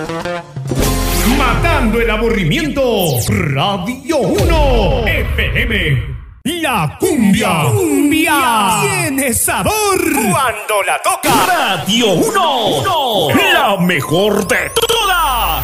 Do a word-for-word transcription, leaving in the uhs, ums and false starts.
Matando el aburrimiento. Radio uno F M. La cumbia. Cumbia. Tiene sabor. Cuando la toca. Radio uno. La mejor de todas.